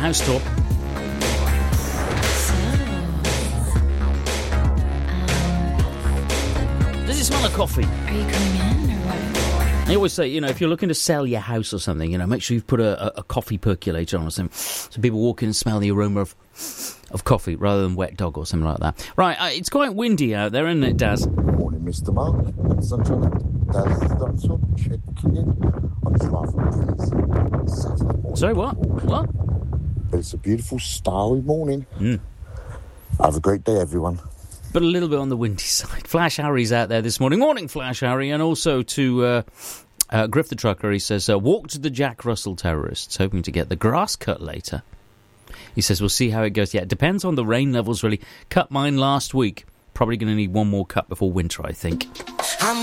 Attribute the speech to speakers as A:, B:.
A: house tour. Does it smell of coffee?
B: Are you coming in or what?
A: I always say, if you're looking to sell your house or something, make sure you've put a coffee percolator on or something, so people walk in and smell the aroma of coffee rather than wet dog or something like that. Right, it's quite windy out there, isn't it, Daz?
C: Morning, Mr. Mark. Sunshine. Daz Dunson checking in on this rather Saturday morning.
A: Sorry, what? What?
C: But it's a beautiful, starry morning.
A: Mm.
C: Have a great day, everyone.
A: But a little bit on the windy side. Flash Harry's out there this morning. Morning, Flash Harry. And also to Griff the Trucker, he says, walked the Jack Russell terrorists, hoping to get the grass cut later. He says, we'll see how it goes. Yeah, it depends on the rain levels, really. Cut mine last week. Probably going to need one more cut before winter, I think.